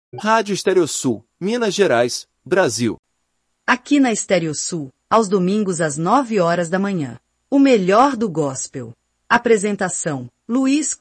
Rádio Estereosul, Minas Gerais, Brasil. Aqui na Estereosul, aos domingos às 9 horas da manhã. O melhor do gospel. Apresentação: Luiz